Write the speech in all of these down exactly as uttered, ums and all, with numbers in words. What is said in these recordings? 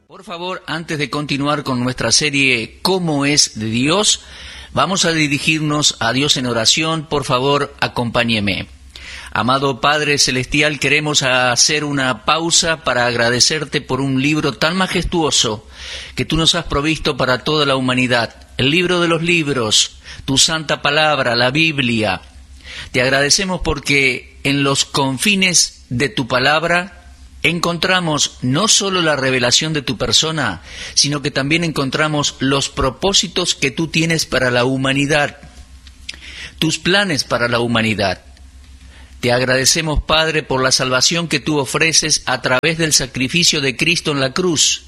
Por favor, antes de continuar con nuestra serie ¿Cómo es de Dios?, vamos a dirigirnos a Dios en oración. Por favor, acompáñeme. Amado Padre Celestial, queremos hacer una pausa para agradecerte por un libro tan majestuoso que tú nos has provisto para toda la humanidad. El libro de los libros, tu santa palabra, la Biblia. Te agradecemos porque en los confines de tu palabra encontramos no solo la revelación de tu persona, sino que también encontramos los propósitos que tú tienes para la humanidad, tus planes para la humanidad. Te agradecemos, Padre, por la salvación que tú ofreces a través del sacrificio de Cristo en la cruz.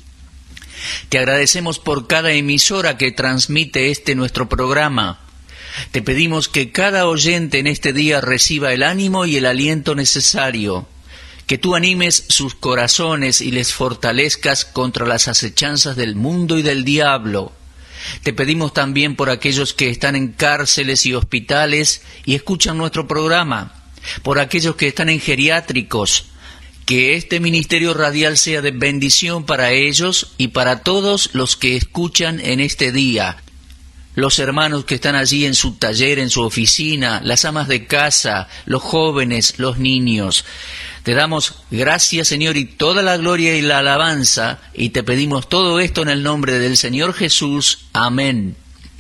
Te agradecemos por cada emisora que transmite este nuestro programa. Te pedimos que cada oyente en este día reciba el ánimo y el aliento necesario, que tú animes sus corazones y les fortalezcas contra las acechanzas del mundo y del diablo. Te pedimos también por aquellos que están en cárceles y hospitales y escuchan nuestro programa, por aquellos que están en geriátricos, que este ministerio radial sea de bendición para ellos y para todos los que escuchan en este día. Los hermanos que están allí en su taller, en su oficina, las amas de casa, los jóvenes, los niños. Te damos gracias, Señor, y toda la gloria y la alabanza, y te pedimos todo esto en el nombre del Señor Jesús. Amén.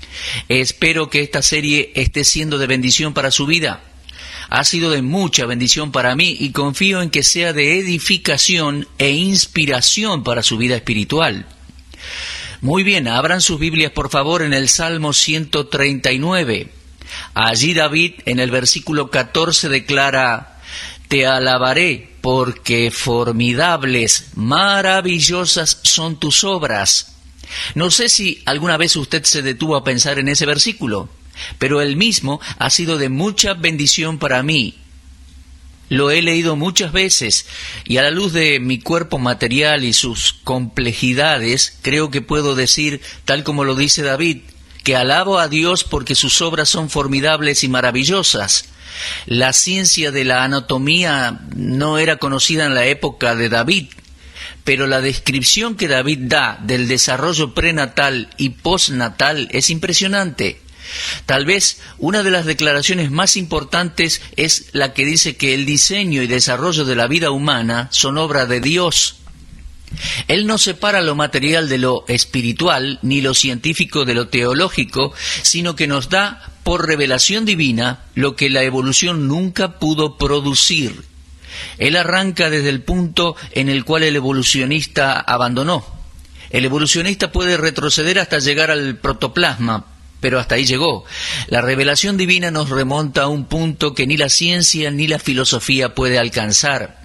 Espero que esta serie esté siendo de bendición para su vida. Ha sido de mucha bendición para mí y confío en que sea de edificación e inspiración para su vida espiritual. Muy bien, abran sus Biblias por favor en el Salmo ciento treinta y nueve. Allí David en el versículo catorce declara: Te alabaré porque formidables, maravillosas son tus obras. No sé si alguna vez usted se detuvo a pensar en ese versículo, pero el mismo ha sido de mucha bendición para mí. Lo he leído muchas veces y a la luz de mi cuerpo material y sus complejidades, creo que puedo decir, tal como lo dice David, que alabo a Dios porque sus obras son formidables y maravillosas. La ciencia de la anatomía no era conocida en la época de David, pero la descripción que David da del desarrollo prenatal y postnatal es impresionante. Tal vez una de las declaraciones más importantes es la que dice que el diseño y desarrollo de la vida humana son obra de Dios. Él no separa lo material de lo espiritual, ni lo científico de lo teológico, sino que nos da por revelación divina lo que la evolución nunca pudo producir. Él arranca desde el punto en el cual el evolucionista abandonó. El evolucionista puede retroceder hasta llegar al protoplasma, pero hasta ahí llegó. La revelación divina nos remonta a un punto que ni la ciencia ni la filosofía puede alcanzar.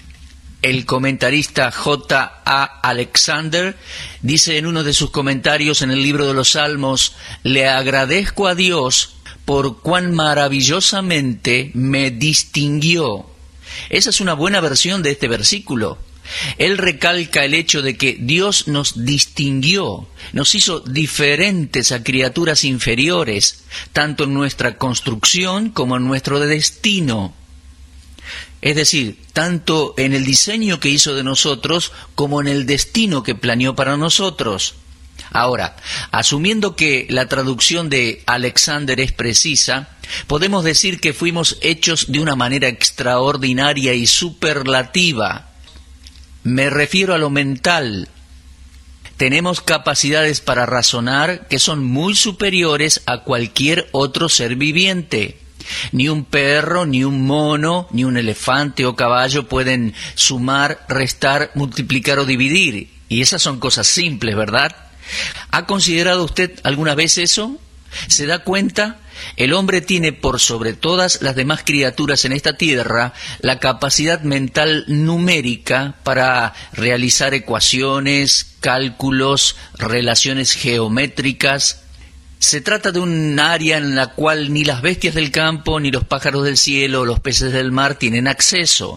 El comentarista J A Alexander dice en uno de sus comentarios en el libro de los Salmos: Le agradezco a Dios por cuán maravillosamente me distinguió. Esa es una buena versión de este versículo. Él recalca el hecho de que Dios nos distinguió, nos hizo diferentes a criaturas inferiores, tanto en nuestra construcción como en nuestro destino. Es decir, tanto en el diseño que hizo de nosotros como en el destino que planeó para nosotros. Ahora, asumiendo que la traducción de Alexander es precisa, podemos decir que fuimos hechos de una manera extraordinaria y superlativa. Me refiero a lo mental. Tenemos capacidades para razonar que son muy superiores a cualquier otro ser viviente. Ni un perro, ni un mono, ni un elefante o caballo pueden sumar, restar, multiplicar o dividir. Y esas son cosas simples, ¿verdad? ¿Ha considerado usted alguna vez eso? ¿Se da cuenta? El hombre tiene por sobre todas las demás criaturas en esta tierra la capacidad mental numérica para realizar ecuaciones, cálculos, relaciones geométricas. Se trata de un área en la cual ni las bestias del campo, ni los pájaros del cielo o los peces del mar tienen acceso.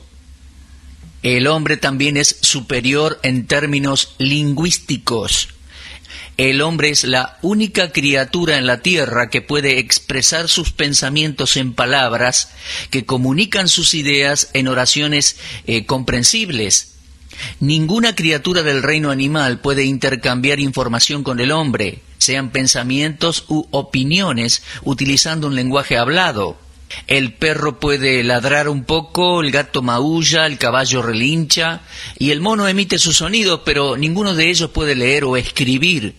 El hombre también es superior en términos lingüísticos. El hombre es la única criatura en la tierra que puede expresar sus pensamientos en palabras que comunican sus ideas en oraciones eh, comprensibles. Ninguna criatura del reino animal puede intercambiar información con el hombre, sean pensamientos u opiniones, utilizando un lenguaje hablado. El perro puede ladrar un poco, el gato maulla, el caballo relincha y el mono emite sus sonidos, pero ninguno de ellos puede leer o escribir.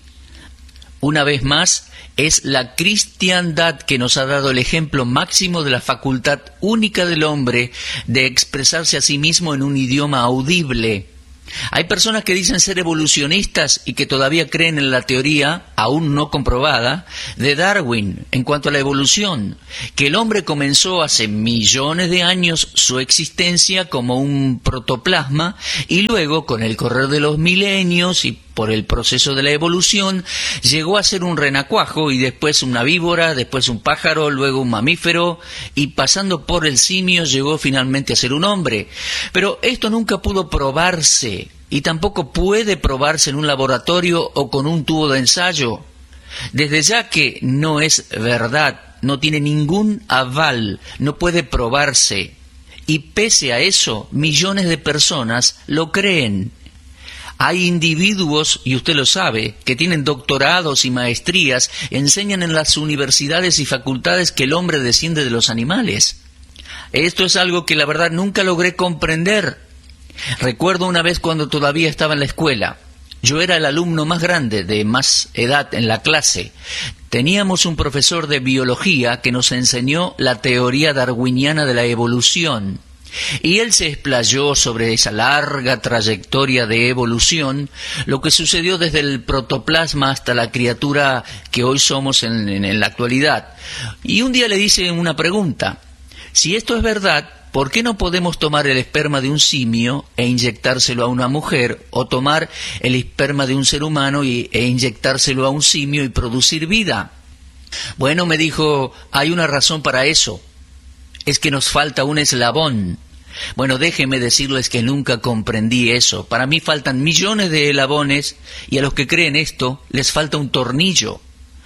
Una vez más, es la cristiandad que nos ha dado el ejemplo máximo de la facultad única del hombre de expresarse a sí mismo en un idioma audible. Hay personas que dicen ser evolucionistas y que todavía creen en la teoría, aún no comprobada, de Darwin en cuanto a la evolución, que el hombre comenzó hace millones de años su existencia como un protoplasma y luego, con el correr de los milenios y por el proceso de la evolución, llegó a ser un renacuajo y después una víbora, después un pájaro, luego un mamífero y pasando por el simio llegó finalmente a ser un hombre. Pero esto nunca pudo probarse y tampoco puede probarse en un laboratorio o con un tubo de ensayo. Desde ya que no es verdad, no tiene ningún aval, no puede probarse. Y pese a eso, millones de personas lo creen. Hay individuos, y usted lo sabe, que tienen doctorados y maestrías, enseñan en las universidades y facultades que el hombre desciende de los animales. Esto es algo que la verdad nunca logré comprender. Recuerdo una vez cuando todavía estaba en la escuela. Yo era el alumno más grande, de más edad en la clase. Teníamos un profesor de biología que nos enseñó la teoría darwiniana de la evolución. Y él se explayó sobre esa larga trayectoria de evolución, lo que sucedió desde el protoplasma hasta la criatura que hoy somos en, en, en la actualidad. Y un día le hice una pregunta. Si esto es verdad, ¿por qué no podemos tomar el esperma de un simio e inyectárselo a una mujer, o tomar el esperma de un ser humano y, e inyectárselo a un simio y producir vida? Bueno, me dijo, hay una razón para eso. Es que nos falta un eslabón. Bueno, déjenme decirles que nunca comprendí eso. Para mí faltan millones de eslabones y a los que creen esto les falta un tornillo.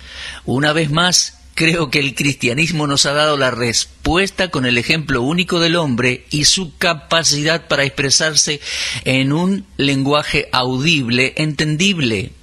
Una vez más, creo que el cristianismo nos ha dado la respuesta con el ejemplo único del hombre y su capacidad para expresarse en un lenguaje audible, entendible.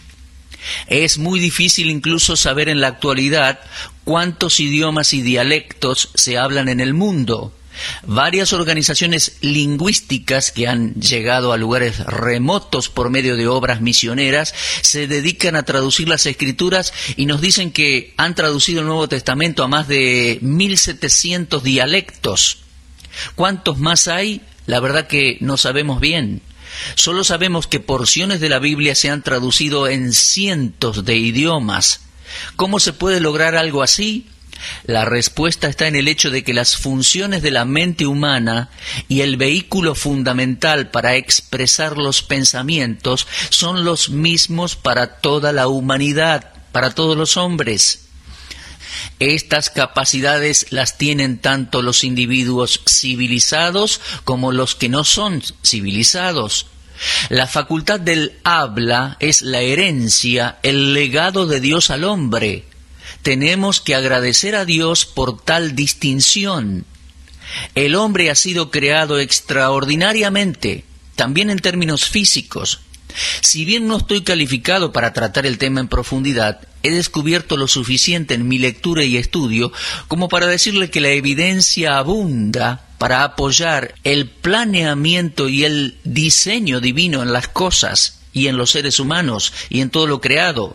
Es muy difícil incluso saber en la actualidad cuántos idiomas y dialectos se hablan en el mundo. Varias organizaciones lingüísticas que han llegado a lugares remotos por medio de obras misioneras se dedican a traducir las escrituras y nos dicen que han traducido el Nuevo Testamento a más de mil setecientos dialectos. ¿Cuántos más hay? La verdad que no sabemos bien. Solo sabemos que porciones de la Biblia se han traducido en cientos de idiomas. ¿Cómo se puede lograr algo así? La respuesta está en el hecho de que las funciones de la mente humana y el vehículo fundamental para expresar los pensamientos son los mismos para toda la humanidad, para todos los hombres. Estas capacidades las tienen tanto los individuos civilizados como los que no son civilizados. La facultad del habla es la herencia, el legado de Dios al hombre. Tenemos que agradecer a Dios por tal distinción. El hombre ha sido creado extraordinariamente, también en términos físicos. Si bien no estoy calificado para tratar el tema en profundidad, he descubierto lo suficiente en mi lectura y estudio como para decirle que la evidencia abunda para apoyar el planeamiento y el diseño divino en las cosas y en los seres humanos y en todo lo creado.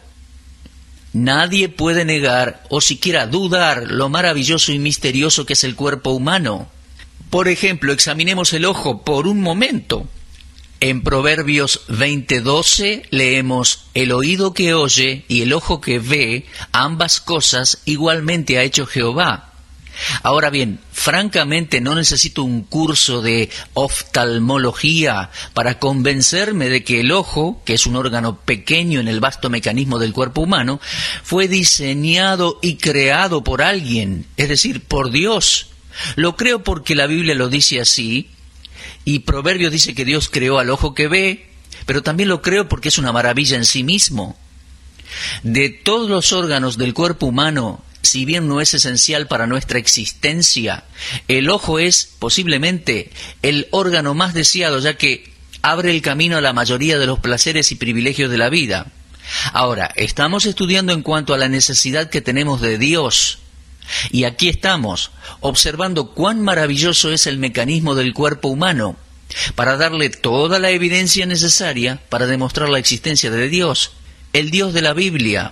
Nadie puede negar o siquiera dudar lo maravilloso y misterioso que es el cuerpo humano. Por ejemplo, examinemos el ojo por un momento. En Proverbios veinte doce leemos: el oído que oye y el ojo que ve, ambas cosas igualmente ha hecho Jehová. Ahora bien, francamente no necesito un curso de oftalmología para convencerme de que el ojo, que es un órgano pequeño en el vasto mecanismo del cuerpo humano, fue diseñado y creado por alguien, es decir, por Dios. Lo creo porque la Biblia lo dice así, y Proverbios dice que Dios creó al ojo que ve, pero también lo creo porque es una maravilla en sí mismo. De todos los órganos del cuerpo humano, si bien no es esencial para nuestra existencia, el ojo es posiblemente el órgano más deseado, ya que abre el camino a la mayoría de los placeres y privilegios de la vida. Ahora, estamos estudiando en cuanto a la necesidad que tenemos de Dios. Y aquí estamos, observando cuán maravilloso es el mecanismo del cuerpo humano, para darle toda la evidencia necesaria para demostrar la existencia de Dios, el Dios de la Biblia.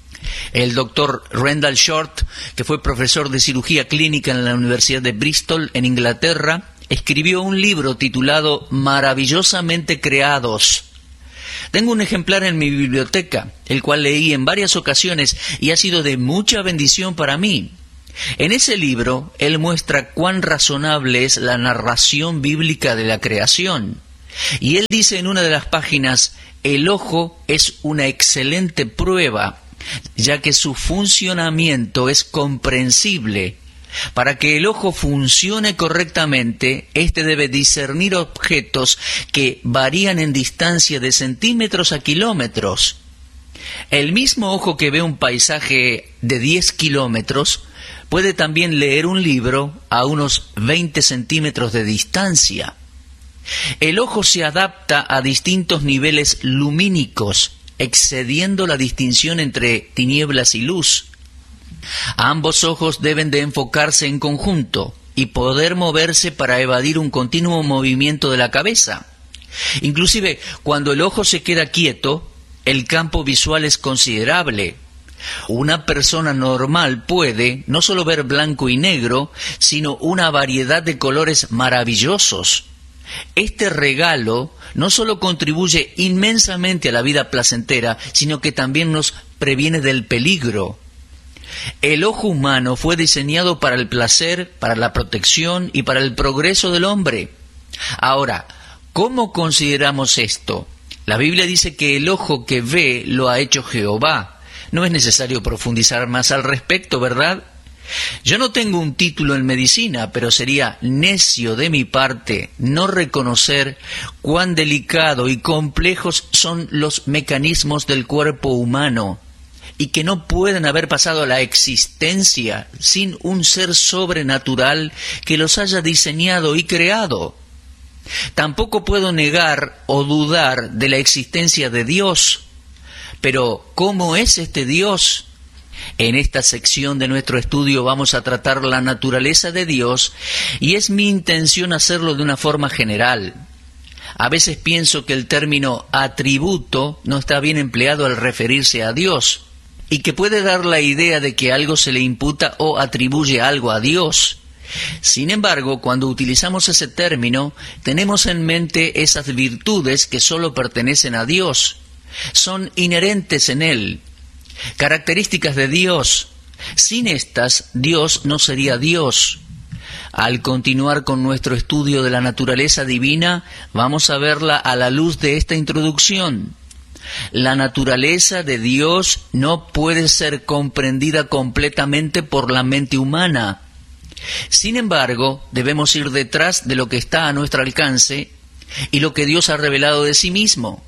El doctor Rendell Short, que fue profesor de cirugía clínica en la Universidad de Bristol, en Inglaterra, escribió un libro titulado Maravillosamente Creados. Tengo un ejemplar en mi biblioteca, el cual leí en varias ocasiones y ha sido de mucha bendición para mí. En ese libro, él muestra cuán razonable es la narración bíblica de la creación. Y él dice en una de las páginas, el ojo es una excelente prueba, ya que su funcionamiento es comprensible. Para que el ojo funcione correctamente, éste debe discernir objetos que varían en distancia de centímetros a kilómetros. El mismo ojo que ve un paisaje de diez kilómetros puede también leer un libro a unos veinte centímetros de distancia. El ojo se adapta a distintos niveles lumínicos, excediendo la distinción entre tinieblas y luz. Ambos ojos deben de enfocarse en conjunto y poder moverse para evadir un continuo movimiento de la cabeza. Inclusive, cuando el ojo se queda quieto, el campo visual es considerable. Una persona normal puede no solo ver blanco y negro, sino una variedad de colores maravillosos. Este regalo no solo contribuye inmensamente a la vida placentera, sino que también nos previene del peligro. El ojo humano fue diseñado para el placer, para la protección y para el progreso del hombre. Ahora, ¿cómo consideramos esto? La Biblia dice que el ojo que ve lo ha hecho Jehová. No es necesario profundizar más al respecto, ¿verdad? Yo no tengo un título en medicina, pero sería necio de mi parte no reconocer cuán delicado y complejos son los mecanismos del cuerpo humano, y que no pueden haber pasado a la existencia sin un ser sobrenatural que los haya diseñado y creado. Tampoco puedo negar o dudar de la existencia de Dios. Pero, ¿cómo es este Dios? En esta sección de nuestro estudio vamos a tratar la naturaleza de Dios, y es mi intención hacerlo de una forma general. A veces pienso que el término atributo no está bien empleado al referirse a Dios, y que puede dar la idea de que algo se le imputa o atribuye algo a Dios. Sin embargo, cuando utilizamos ese término, tenemos en mente esas virtudes que solo pertenecen a Dios. Son inherentes en Él, características de Dios. Sin estas, Dios no sería Dios. Al continuar con nuestro estudio de la naturaleza divina, vamos a verla a la luz de esta introducción. La naturaleza de Dios no puede ser comprendida completamente por la mente humana. Sin embargo, debemos ir detrás de lo que está a nuestro alcance y lo que Dios ha revelado de sí mismo.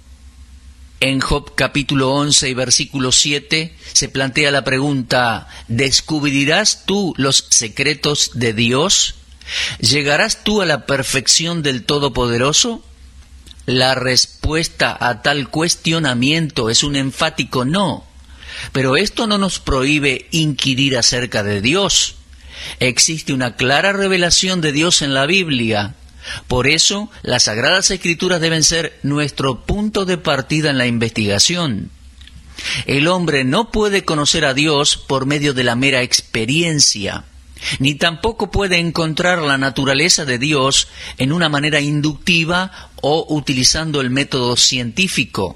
En Job capítulo once y versículo siete se plantea la pregunta, ¿descubrirás tú los secretos de Dios? ¿Llegarás tú a la perfección del Todopoderoso? La respuesta a tal cuestionamiento es un enfático no, pero esto no nos prohíbe inquirir acerca de Dios. Existe una clara revelación de Dios en la Biblia. Por eso, las Sagradas Escrituras deben ser nuestro punto de partida en la investigación. El hombre no puede conocer a Dios por medio de la mera experiencia, ni tampoco puede encontrar la naturaleza de Dios en una manera inductiva o utilizando el método científico.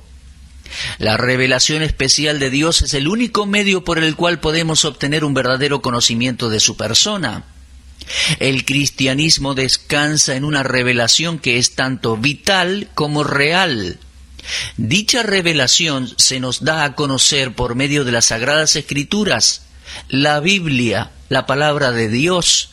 La revelación especial de Dios es el único medio por el cual podemos obtener un verdadero conocimiento de su persona. El cristianismo descansa en una revelación que es tanto vital como real. Dicha revelación se nos da a conocer por medio de las Sagradas Escrituras, la Biblia, la palabra de Dios.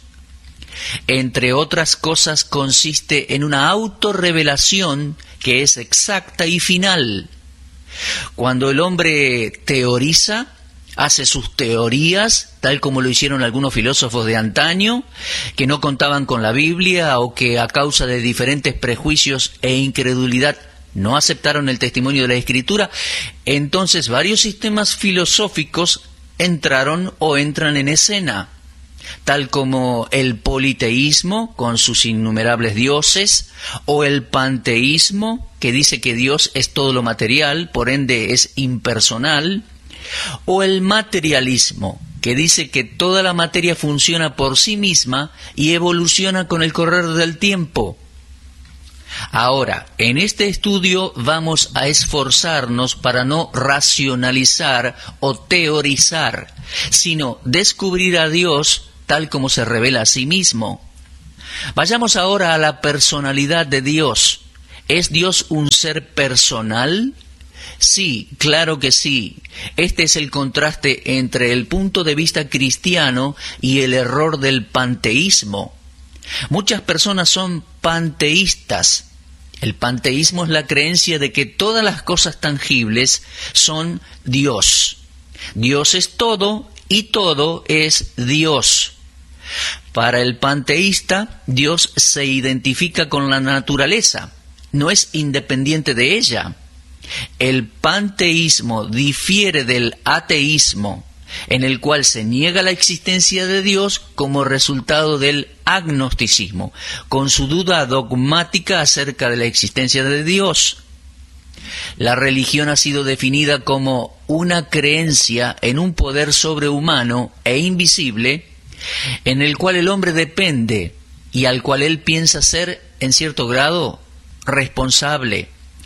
Entre otras cosas, consiste en una autorrevelación que es exacta y final. Cuando el hombre teoriza, hace sus teorías, tal como lo hicieron algunos filósofos de antaño, que no contaban con la Biblia o que a causa de diferentes prejuicios e incredulidad no aceptaron el testimonio de la Escritura. Entonces varios sistemas filosóficos entraron o entran en escena, tal como el politeísmo con sus innumerables dioses, o el panteísmo, que dice que Dios es todo lo material, por ende es impersonal, o el materialismo, que dice que toda la materia funciona por sí misma y evoluciona con el correr del tiempo. Ahora, en este estudio vamos a esforzarnos para no racionalizar o teorizar, sino descubrir a Dios tal como se revela a sí mismo. Vayamos ahora a la personalidad de Dios. ¿Es Dios un ser personal? Sí, claro que sí. Este es el contraste entre el punto de vista cristiano y el error del panteísmo. Muchas personas son panteístas. El panteísmo es la creencia de que todas las cosas tangibles son Dios. Dios es todo y todo es Dios. Para el panteísta, Dios se identifica con la naturaleza, no es independiente de ella. El panteísmo difiere del ateísmo, en el cual se niega la existencia de Dios como resultado del agnosticismo, con su duda dogmática acerca de la existencia de Dios. La religión ha sido definida como una creencia en un poder sobrehumano e invisible, en el cual el hombre depende y al cual él piensa ser, en cierto grado, responsable.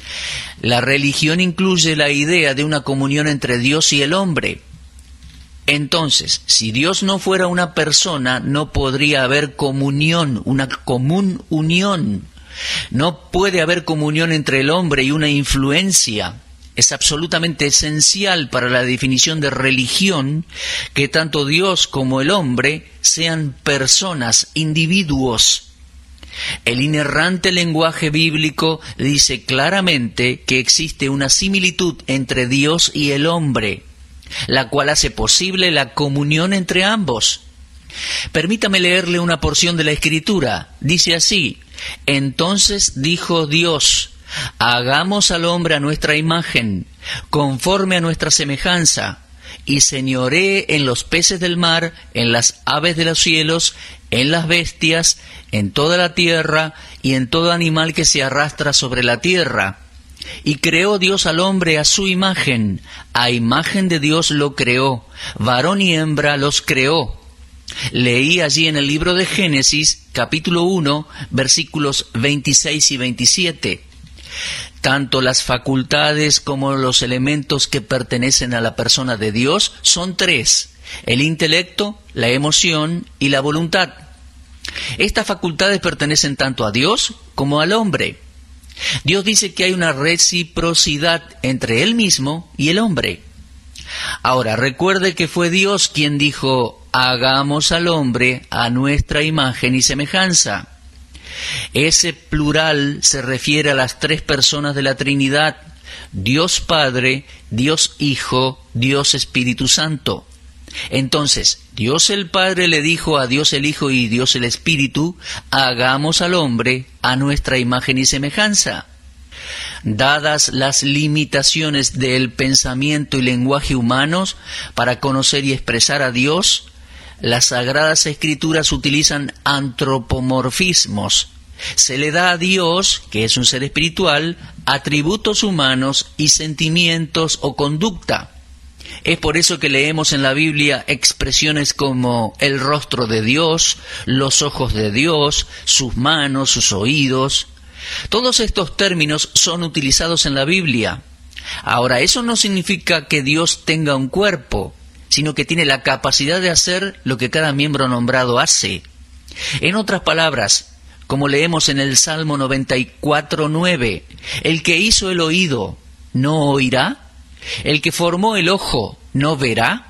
La religión incluye la idea de una comunión entre Dios y el hombre. Entonces, si Dios no fuera una persona, no podría haber comunión, una común unión. No puede haber comunión entre el hombre y una influencia. Es absolutamente esencial para la definición de religión que tanto Dios como el hombre sean personas, individuos. El inerrante lenguaje bíblico dice claramente que existe una similitud entre Dios y el hombre, la cual hace posible la comunión entre ambos. Permítame leerle una porción de la Escritura. Dice así: entonces dijo Dios, hagamos al hombre a nuestra imagen, conforme a nuestra semejanza, y señoree en los peces del mar, en las aves de los cielos, en las bestias, en toda la tierra, y en todo animal que se arrastra sobre la tierra. Y creó Dios al hombre a su imagen, a imagen de Dios lo creó, varón y hembra los creó. Leí allí en el libro de Génesis, capítulo uno, versículos veintiséis y veintisiete. Tanto las facultades como los elementos que pertenecen a la persona de Dios son tres: el intelecto, la emoción y la voluntad. Estas facultades pertenecen tanto a Dios como al hombre. Dios dice que hay una reciprocidad entre Él mismo y el hombre. Ahora, recuerde que fue Dios quien dijo: hagamos al hombre a nuestra imagen y semejanza. Ese plural se refiere a las tres personas de la Trinidad: Dios Padre, Dios Hijo, Dios Espíritu Santo. Entonces, Dios el Padre le dijo a Dios el Hijo y Dios el Espíritu: hagamos al hombre a nuestra imagen y semejanza. Dadas las limitaciones del pensamiento y lenguaje humanos para conocer y expresar a Dios, las Sagradas Escrituras utilizan antropomorfismos. Se le da a Dios, que es un ser espiritual, atributos humanos y sentimientos o conducta. Es por eso que leemos en la Biblia expresiones como el rostro de Dios, los ojos de Dios, sus manos, sus oídos. Todos estos términos son utilizados en la Biblia. Ahora, eso no significa que Dios tenga un cuerpo, sino que tiene la capacidad de hacer lo que cada miembro nombrado hace. En otras palabras, como leemos en el Salmo noventa y cuatro, nueve, el que hizo el oído, ¿no oirá? ¿El que formó el ojo, no verá?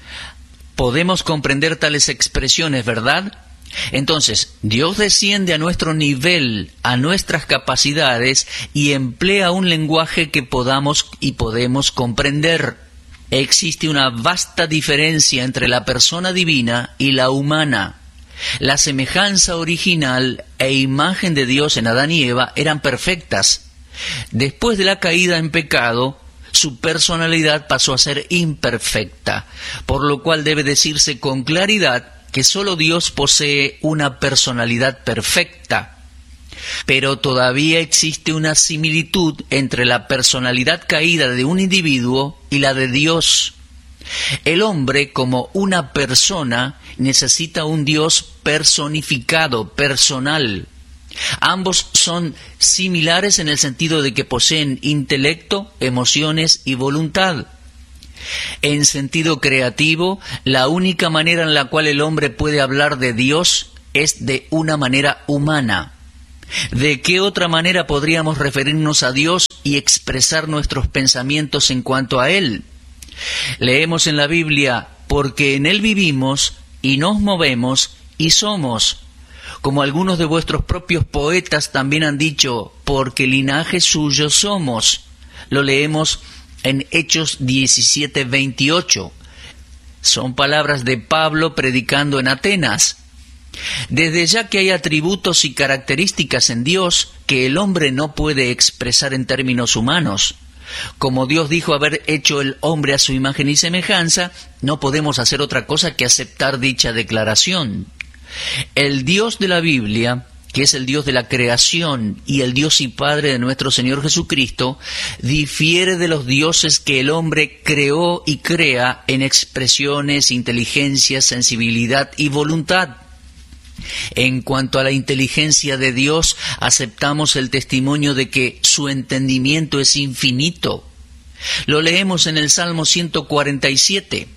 Podemos comprender tales expresiones, ¿verdad? Entonces, Dios desciende a nuestro nivel, a nuestras capacidades, y emplea un lenguaje que podamos y podemos comprender. existe una vasta diferencia entre la persona divina y la humana. La semejanza original e imagen de Dios en Adán y Eva eran perfectas. Después de la caída en pecado, su personalidad pasó a ser imperfecta, por lo cual debe decirse con claridad que solo Dios posee una personalidad perfecta. Pero todavía existe una similitud entre la personalidad caída de un individuo y la de Dios. El hombre, como una persona, necesita un Dios personificado, personal. Ambos son similares en el sentido de que poseen intelecto, emociones y voluntad. En sentido creativo, la única manera en la cual el hombre puede hablar de Dios es de una manera humana. ¿De qué otra manera podríamos referirnos a Dios y expresar nuestros pensamientos en cuanto a Él? Leemos en la Biblia, porque en Él vivimos y nos movemos y somos. Como algunos de vuestros propios poetas también han dicho, porque linaje suyo somos. Lo leemos en Hechos diecisiete veintiocho. Son palabras de Pablo predicando en Atenas. Desde ya que hay atributos y características en Dios que el hombre no puede expresar en términos humanos. Como Dios dijo haber hecho el hombre a su imagen y semejanza, no podemos hacer otra cosa que aceptar dicha declaración. El Dios de la Biblia, que es el Dios de la creación y el Dios y Padre de nuestro Señor Jesucristo, difiere de los dioses que el hombre creó y crea en expresiones, inteligencia, sensibilidad y voluntad. En cuanto a la inteligencia de Dios, aceptamos el testimonio de que su entendimiento es infinito. Lo leemos en el Salmo ciento cuarenta y siete.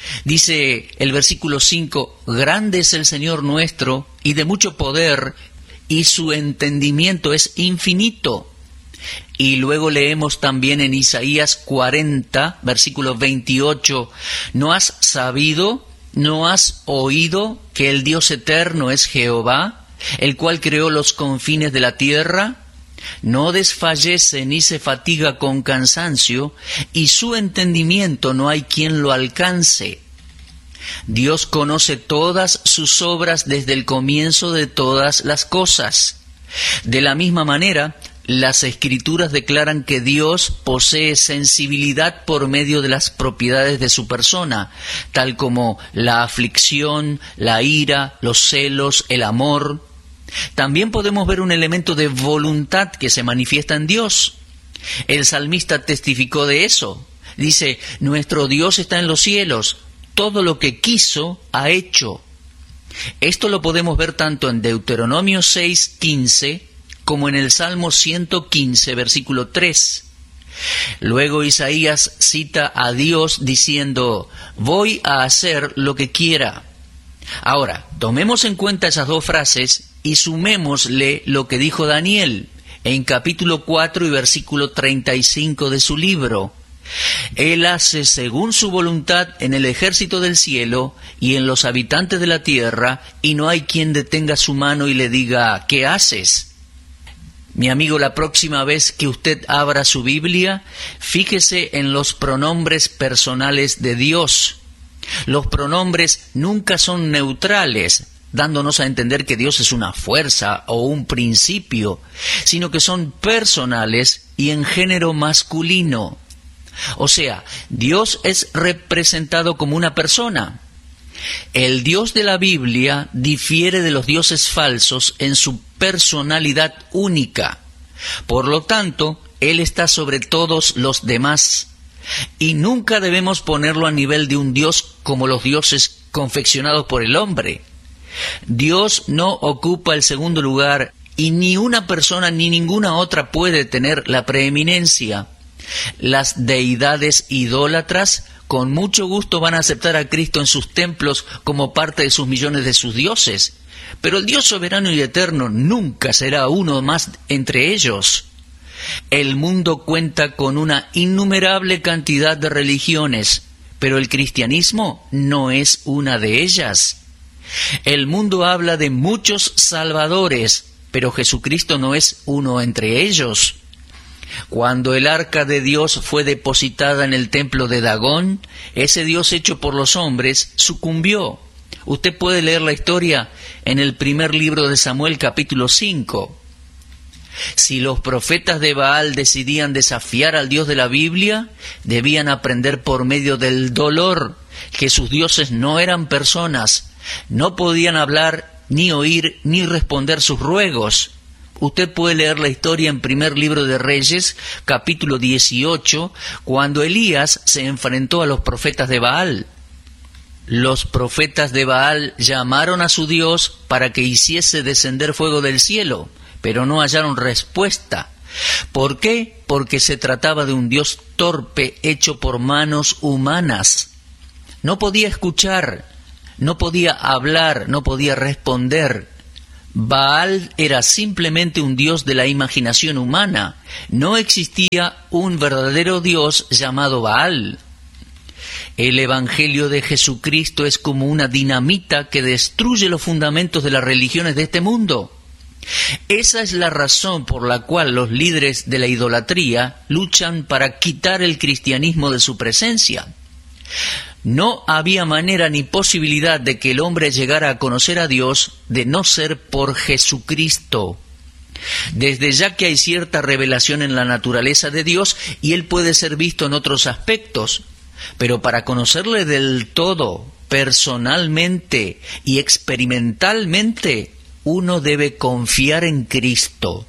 Dice el versículo cinco, grande es el Señor nuestro y de mucho poder, y su entendimiento es infinito. Y luego leemos también en Isaías cuarenta, versículo veintiocho, ¿no has sabido, no has oído que el Dios eterno es Jehová, el cual creó los confines de la tierra? No desfallece ni se fatiga con cansancio, y su entendimiento no hay quien lo alcance. Dios conoce todas sus obras desde el comienzo de todas las cosas. De la misma manera, las Escrituras declaran que Dios posee sensibilidad por medio de las propiedades de su persona, tal como la aflicción, la ira, los celos, el amor. También podemos ver un elemento de voluntad que se manifiesta en Dios. El salmista testificó de eso. Dice, nuestro Dios está en los cielos, todo lo que quiso ha hecho. Esto lo podemos ver tanto en Deuteronomio seis quince como en el Salmo ciento quince, versículo tres. Luego Isaías cita a Dios diciendo, voy a hacer lo que quiera. Ahora, tomemos en cuenta esas dos frases y sumémosle lo que dijo Daniel en capítulo cuatro y versículo treinta y cinco de su libro. Él hace según su voluntad en el ejército del cielo y en los habitantes de la tierra, y no hay quien detenga su mano y le diga, ¿qué haces? Mi amigo, la próxima vez que usted abra su Biblia, fíjese en los pronombres personales de Dios. Los pronombres nunca son neutrales, dándonos a entender que Dios es una fuerza o un principio, sino que son personales y en género masculino. O sea, Dios es representado como una persona. El Dios de la Biblia difiere de los dioses falsos en su personalidad única. Por lo tanto, Él está sobre todos los demás. Y nunca debemos ponerlo a nivel de un Dios como los dioses confeccionados por el hombre. Dios no ocupa el segundo lugar y ni una persona ni ninguna otra puede tener la preeminencia. Las deidades idólatras con mucho gusto van a aceptar a Cristo en sus templos como parte de sus millones de sus dioses, pero el Dios soberano y eterno nunca será uno más entre ellos. El mundo cuenta con una innumerable cantidad de religiones, pero el cristianismo no es una de ellas. El mundo habla de muchos salvadores, pero Jesucristo no es uno entre ellos. Cuando el arca de Dios fue depositada en el templo de Dagón, ese Dios hecho por los hombres sucumbió. Usted puede leer la historia en el primer libro de Samuel, capítulo cinco. Si los profetas de Baal decidían desafiar al Dios de la Biblia, debían aprender por medio del dolor que sus dioses no eran personas, no podían hablar, ni oír, ni responder sus ruegos. Usted puede leer la historia en primer libro de Reyes, capítulo dieciocho, cuando Elías se enfrentó a los profetas de Baal. Los profetas de Baal llamaron a su Dios para que hiciese descender fuego del cielo, pero no hallaron respuesta. ¿Por qué? Porque se trataba de un Dios torpe hecho por manos humanas. No podía escuchar, no podía hablar, no podía responder. Baal era simplemente un Dios de la imaginación humana. No existía un verdadero Dios llamado Baal. El Evangelio de Jesucristo es como una dinamita que destruye los fundamentos de las religiones de este mundo. Esa es la razón por la cual los líderes de la idolatría luchan para quitar el cristianismo de su presencia. No había manera ni posibilidad de que el hombre llegara a conocer a Dios de no ser por Jesucristo. Desde ya que hay cierta revelación en la naturaleza de Dios y Él puede ser visto en otros aspectos, pero para conocerle del todo, personalmente y experimentalmente, uno debe confiar en Cristo.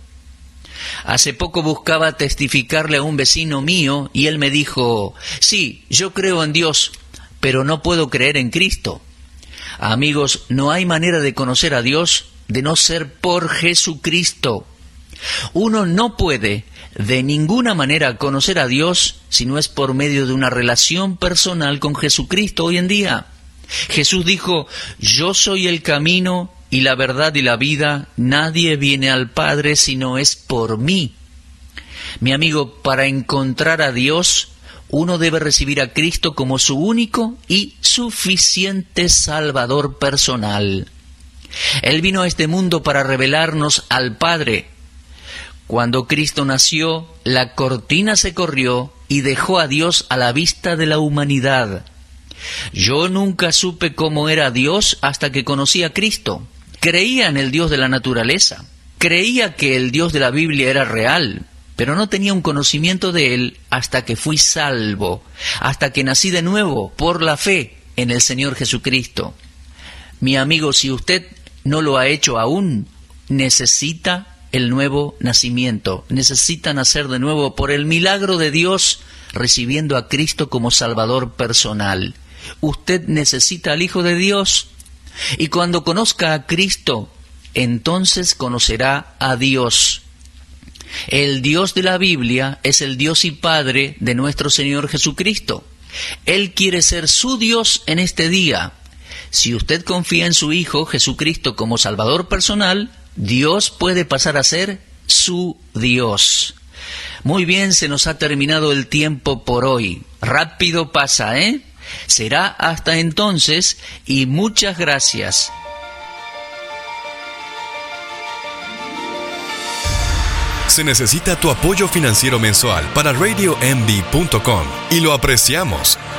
Hace poco buscaba testificarle a un vecino mío y él me dijo, sí, yo creo en Dios, pero no puedo creer en Cristo. Amigos, no hay manera de conocer a Dios de no ser por Jesucristo. Uno no puede de ninguna manera conocer a Dios si no es por medio de una relación personal con Jesucristo hoy en día. Jesús dijo, yo soy el camino y la verdad y la vida, nadie viene al Padre si no es por mí. Mi amigo, para encontrar a Dios, uno debe recibir a Cristo como su único y suficiente Salvador personal. Él vino a este mundo para revelarnos al Padre. Cuando Cristo nació, la cortina se corrió y dejó a Dios a la vista de la humanidad. Yo nunca supe cómo era Dios hasta que conocí a Cristo. Creía en el Dios de la naturaleza. Creía que el Dios de la Biblia era real, pero no tenía un conocimiento de Él hasta que fui salvo, hasta que nací de nuevo por la fe en el Señor Jesucristo. Mi amigo, si usted no lo ha hecho aún, necesita el nuevo nacimiento, necesita nacer de nuevo por el milagro de Dios, recibiendo a Cristo como Salvador personal. Usted necesita al Hijo de Dios, y cuando conozca a Cristo, entonces conocerá a Dios. El Dios de la Biblia es el Dios y Padre de nuestro Señor Jesucristo. Él quiere ser su Dios en este día. Si usted confía en su Hijo Jesucristo como Salvador personal, Dios puede pasar a ser su Dios. Muy bien, se nos ha terminado el tiempo por hoy. Rápido pasa, ¿eh? Será hasta entonces y muchas gracias. Se necesita tu apoyo financiero mensual para radio m b punto com y lo apreciamos.